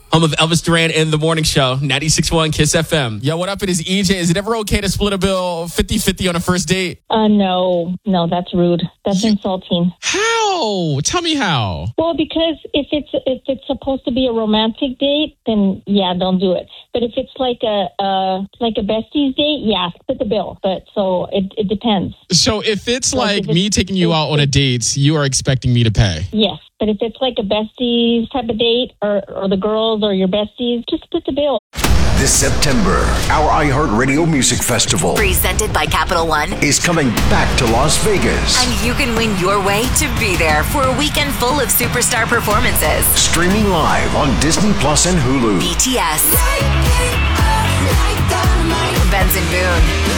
Home of Elvis Duran in the morning show, 96.1 Kiss FM. Yo, what up? It is EJ. Is it ever okay to split a bill 50-50 on a first date? No, that's rude. That's insulting. How? Tell me how. Well, because if it's supposed to be a romantic date, then yeah, don't do it. But if it's like a besties date, yeah, split the bill. But so it depends. So if it's like me taking you out on a date, you are expecting me to pay? Yes. But if it's like a besties type of date or the girls or your besties, just split the bill. This September, our iHeartRadio Music Festival, presented by Capital One, is coming back to Las Vegas. And you can win your way to be there for a weekend full of superstar performances. Streaming live on Disney Plus and Hulu. BTS, Benson Boone,